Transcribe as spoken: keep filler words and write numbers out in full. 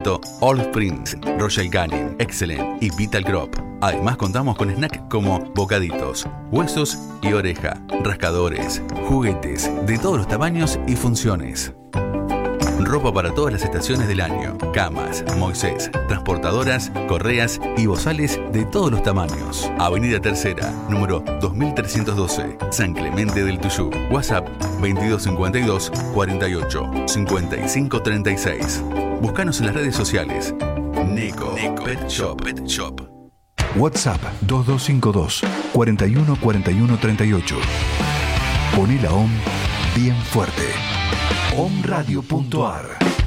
Completo All Springs, Royal Canin, Excellent y Vital Crop. Además contamos con snacks como bocaditos, huesos y oreja, rascadores, juguetes de todos los tamaños y funciones. Ropa para todas las estaciones del año, camas, Moisés, transportadoras, correas y bozales de todos los tamaños. Avenida Tercera, número dos mil trescientos doce, San Clemente del Tuyú. WhatsApp veintidós cincuenta y dos, cuarenta y ocho, cincuenta y cinco treinta y seis. Búscanos en las redes sociales. Neko, Neko Pet Shop. Pet Shop. WhatsApp dos dos cinco dos, cuarenta y uno, cuarenta y uno, treinta y ocho. Poné la O M bien fuerte. om radio punto a r